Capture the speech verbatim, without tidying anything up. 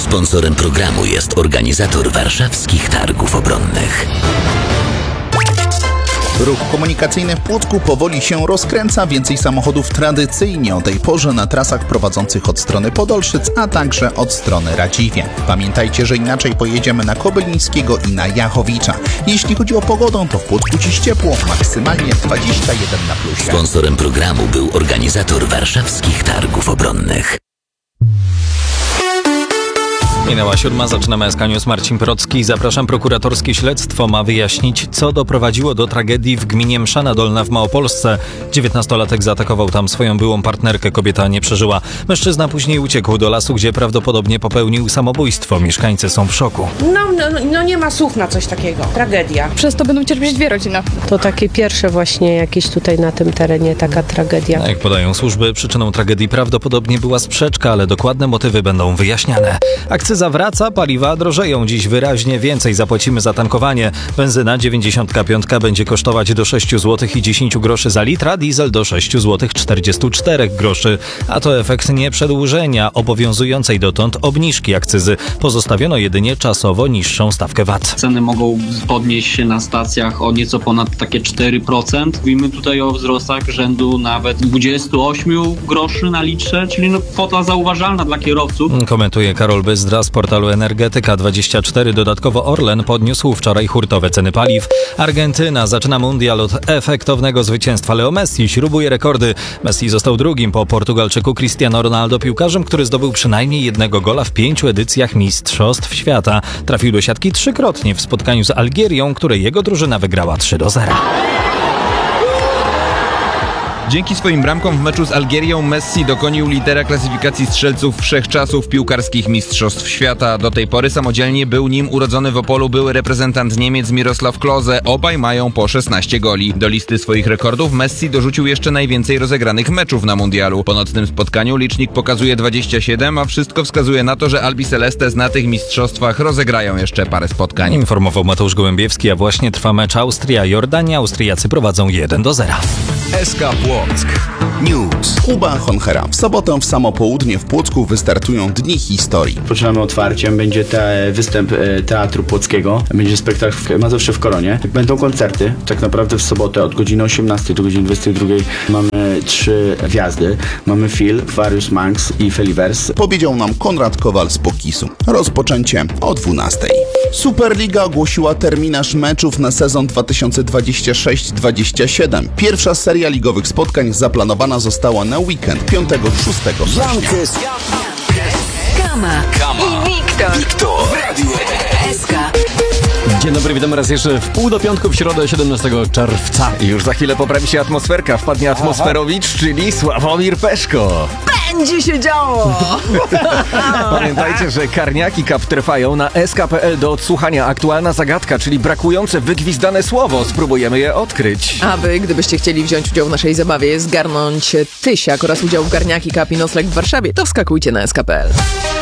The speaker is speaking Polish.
Sponsorem programu jest organizator warszawskich targów obronnych. Ruch komunikacyjny w Płocku powoli się rozkręca. Więcej samochodów tradycyjnie o tej porze na trasach prowadzących od strony Podolszyc, a także od strony Radziwie. Pamiętajcie, że inaczej pojedziemy na Kobylińskiego i na Jachowicza. Jeśli chodzi o pogodę, to w Płocku dziś ciepło, maksymalnie dwadzieścia jeden na plusie. Sponsorem programu był organizator warszawskich targów obronnych. Minęła siódma, zaczynamy S K News. Marcin Procki. Zapraszam. Prokuratorskie śledztwo ma wyjaśnić, co doprowadziło do tragedii w gminie Mszana Dolna w Małopolsce. dziewiętnastolatek zaatakował tam swoją byłą partnerkę. Kobieta nie przeżyła. Mężczyzna później uciekł do lasu, gdzie prawdopodobnie popełnił samobójstwo. Mieszkańcy są w szoku. No, no, no nie ma słów na coś takiego. Tragedia. Przez to będą cierpieć dwie rodziny. To takie pierwsze właśnie jakieś tutaj na tym terenie taka tragedia. Jak podają służby, przyczyną tragedii prawdopodobnie była sprzeczka, ale dokładne motywy będą wyjaśniane. Akcyza wraca, paliwa drożeją. Dziś wyraźnie więcej zapłacimy za tankowanie. Benzyna dziewięćdziesiąt pięć będzie kosztować do sześć złotych i dziesięć groszy za litr, a diesel do sześć złotych czterdzieści cztery groszy. A to efekt nie przedłużenia obowiązującej dotąd obniżki akcyzy. Pozostawiono jedynie czasowo niższą stawkę V A T. Ceny mogą podnieść się na stacjach o nieco ponad takie cztery procent. Mówimy tutaj o wzrostach rzędu nawet dwadzieścia osiem groszy na litrze, czyli no kwota zauważalna dla kierowców. Komentuje Karol Byzdra z portalu Energetyka dwadzieścia cztery. Dodatkowo Orlen podniósł wczoraj hurtowe ceny paliw. Argentyna zaczyna mundial od efektownego zwycięstwa. Leo Messi śrubuje rekordy. Messi został drugim po Portugalczyku Cristiano Ronaldo piłkarzem, który zdobył przynajmniej jednego gola w pięciu edycjach Mistrzostw Świata. Trafił do siatki trzykrotnie w spotkaniu z Algierią, które jego drużyna wygrała trzy do zera. Dzięki swoim bramkom w meczu z Algierią Messi dokonił lidera klasyfikacji strzelców wszechczasów piłkarskich Mistrzostw Świata. Do tej pory samodzielnie był nim urodzony w Opolu były reprezentant Niemiec Miroslav Klose. Obaj mają po szesnaście goli. Do listy swoich rekordów Messi dorzucił jeszcze najwięcej rozegranych meczów na mundialu. Po nocnym spotkaniu licznik pokazuje dwadzieścia siedem, a wszystko wskazuje na to, że Albi Celestes na tych mistrzostwach rozegrają jeszcze parę spotkań. Informował Mateusz Gołębiewski, a właśnie trwa mecz Austria-Jordania. Austriacy prowadzą jeden do zera. S K Płock News. Kuba Honchera. W sobotę w samo południe w Płocku wystartują Dni Historii. Poczynamy otwarciem, będzie te występ Teatru Płockiego, będzie spektakl w Mazowsze w Koronie. Będą koncerty, tak naprawdę w sobotę od godziny osiemnastej do godziny dwudziestej drugiej mamy trzy gwiazdy. Mamy Phil, Various Monks i Felivers. Powiedział nam Konrad Kowal z Pokisu. Rozpoczęcie o dwunastej. Superliga ogłosiła terminarz meczów na sezon dwa tysiące dwudziesty szósty dwudziesty siódmy. Pierwsza seria ligowych spotkań zaplanowana została na weekend piątego szóstego września. Kama i Wiktor. Wiktor. S K. Dzień dobry, witam raz jeszcze w pół do piątku w środę siedemnastego czerwca. I już za chwilę poprawi się atmosferka, wpadnie atmosferowicz, czyli Sławomir Peszko. Będzie się działo! Pamiętajcie, że Karniaki Cup trwają na S K kropka P L do odsłuchania. Aktualna zagadka, czyli brakujące wygwizdane słowo. Spróbujemy je odkryć. A wy, gdybyście chcieli wziąć udział w naszej zabawie, zgarnąć tysiak oraz udział w Garniaki Cup i nocleg w Warszawie, to wskakujcie na S K kropka P L.